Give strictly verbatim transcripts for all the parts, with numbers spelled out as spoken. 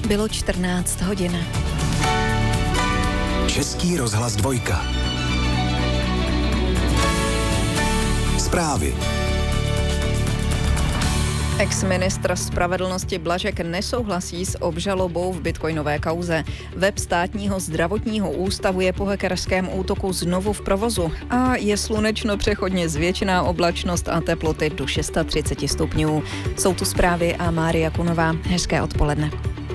Bylo čtrnáct hodin. Český rozhlas dvojka. Zprávy. Ex-ministr spravedlnosti Blažek nesouhlasí s obžalobou v bitcoinové kauze. Web státního zdravotního ústavu je po hackerském útoku znovu v provozu a je slunečno přechodně zvětšená oblačnost a teploty do třicet šest stupňů. Jsou tu zprávy a Mária Kunová. Hezké odpoledne.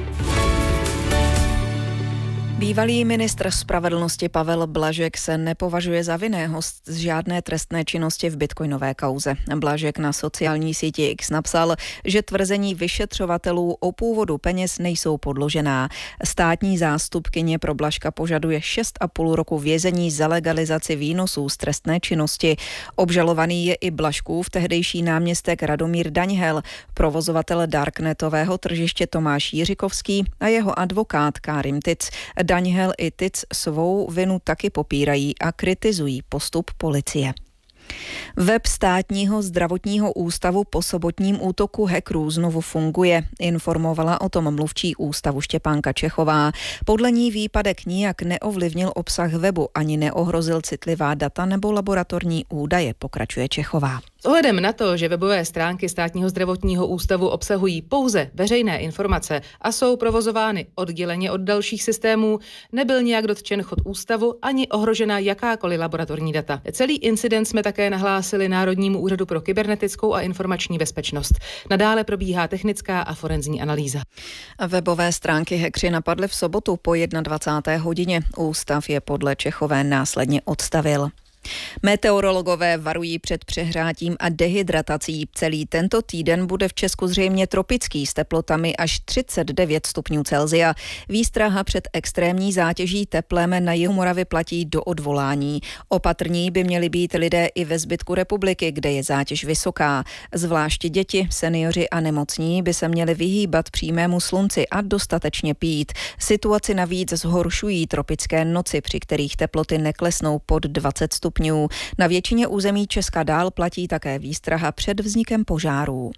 Bývalý ministr spravedlnosti Pavel Blažek se nepovažuje za vinného z žádné trestné činnosti v bitcoinové kauze. Blažek na sociální síti X napsal, že tvrzení vyšetřovatelů o původu peněz nejsou podložená. Státní zástupkyně pro Blažka požaduje šest a půl roku vězení za legalizaci výnosů z trestné činnosti. Obžalovaný je i Blažkův tehdejší náměstek Radomír Daňhel, provozovatel darknetového tržiště Tomáš Jiřikovský a jeho advokát Kárim Tic. Daňhel i Tic svou vinu taky popírají a kritizují postup policie. Web státního zdravotního ústavu po sobotním útoku hackerů znovu funguje, informovala o tom mluvčí ústavu Štěpánka Čechová. Podle ní výpadek nijak neovlivnil obsah webu ani neohrozil citlivá data nebo laboratorní údaje, pokračuje Čechová. S ohledem na to, že webové stránky státního zdravotního ústavu obsahují pouze veřejné informace a jsou provozovány odděleně od dalších systémů, nebyl nijak dotčen chod ústavu ani ohrožena jakákoliv laboratorní data. Celý incident jsme také nahlásili Národnímu úřadu pro kybernetickou a informační bezpečnost. Nadále probíhá technická a forenzní analýza. Webové stránky hackři napadly v sobotu po dvacáté jedné hodině. Ústav je podle Čechové následně odstavil. Meteorologové varují před přehrátím a dehydratací. Celý tento týden bude v Česku zřejmě tropický s teplotami až třicet devět stupňů Celsia. Výstraha před extrémní zátěží teplem na jihu Moravy platí do odvolání. Opatrní by měli být lidé i ve zbytku republiky, kde je zátěž vysoká. Zvláště děti, seniori a nemocní by se měli vyhýbat přímému slunci a dostatečně pít. Situaci navíc zhoršují tropické noci, při kterých teploty neklesnou pod dvacet stupňů. Na většině území Česka dál platí také výstraha před vznikem požárů.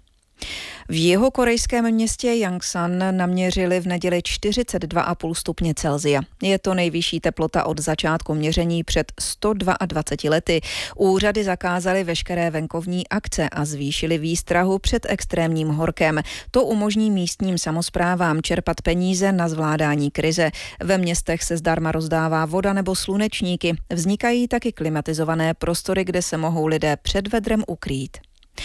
V jihokorejském městě Yangsan naměřili v neděli čtyřicet dva a půl stupně Celsia. Je to nejvyšší teplota od začátku měření před sto dvaceti dvěma lety. Úřady zakázaly veškeré venkovní akce a zvýšily výstrahu před extrémním horkem. To umožní místním samosprávám čerpat peníze na zvládání krize. Ve městech se zdarma rozdává voda nebo slunečníky. Vznikají taky klimatizované prostory, kde se mohou lidé před vedrem ukrýt.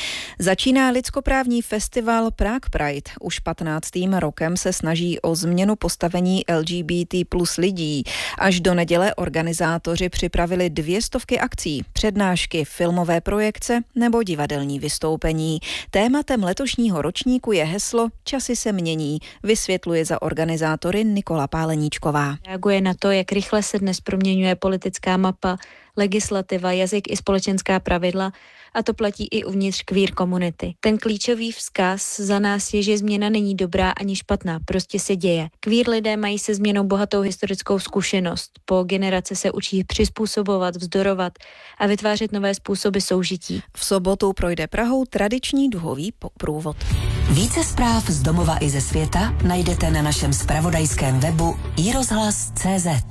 Začíná lidskoprávní festival Prague Pride. Už patnáctým rokem se snaží o změnu postavení L G B T plus lidí. Až do neděle organizátoři připravili dvě stovky akcí, přednášky, filmové projekce nebo divadelní vystoupení. Tématem letošního ročníku je heslo Časy se mění, vysvětluje za organizátory Nikola Páleníčková. Reaguje na to, jak rychle se dnes proměňuje politická mapa, legislativa, jazyk i společenská pravidla, a to platí i uvnitř queer komunity. Ten klíčový vzkaz za nás je, že změna není dobrá ani špatná, prostě se děje. Queer lidé mají se změnou bohatou historickou zkušenost. Po generace se učí přizpůsobovat, vzdorovat a vytvářet nové způsoby soužití. V sobotu projde Prahou tradiční duhový průvod. Více zpráv z domova i ze světa najdete na našem zpravodajském webu i rozhlas tečka cé zet.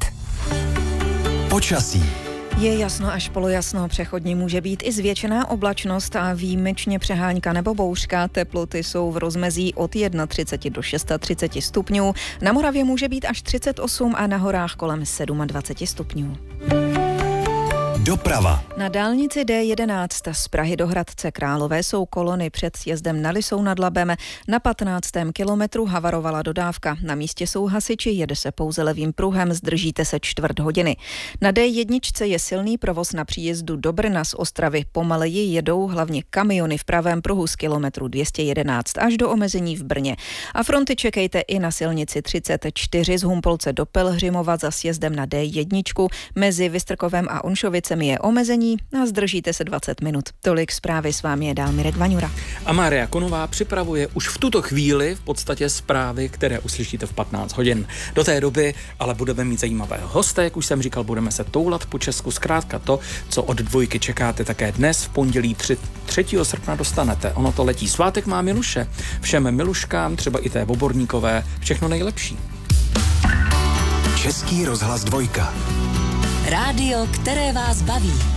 Počasí. Je jasno až polojasno, přechodně může být i zvětšená oblačnost a výjimečně přehánka nebo bouřka. Teploty jsou v rozmezí od třicet jedna do třicet šest stupňů. Na Moravě může být až třicet osm a na horách kolem dvacet sedm stupňů. Doprava. Na dálnici D jedenáct z Prahy do Hradce Králové jsou kolony před sjezdem na Lisou nad Labem. Na patnáctém kilometru havarovala dodávka. Na místě jsou hasiči, jede se pouze levým pruhem, zdržíte se čtvrt hodiny. Na D jedna je silný provoz na příjezdu do Brna z Ostravy. Pomaleji jedou hlavně kamiony v pravém pruhu z kilometru dvě stě jedenáct až do omezení v Brně. A fronty čekejte i na silnici třicet čtyři z Humpolce do Pelhřimova za sjezdem na D jedna mezi Vystrkovem a Unšovicemi časem je omezení a zdržíte se dvacet minut. Tolik zprávy, s vámi je dál Mirek Vaňura. A Mária Konová připravuje už v tuto chvíli v podstatě zprávy, které uslyšíte v patnáct hodin. Do té doby ale budeme mít zajímavého hosta, jak už jsem říkal, budeme se toulat po Česku. Zkrátka to, co od dvojky čekáte také dnes, v pondělí třetího srpna dostanete. Ono to letí. Svátek má Miluše. Všem Miluškám, třeba i té Voborníkové, všechno nejlepší. Český rozhlas dvojka. Rádio, které vás baví.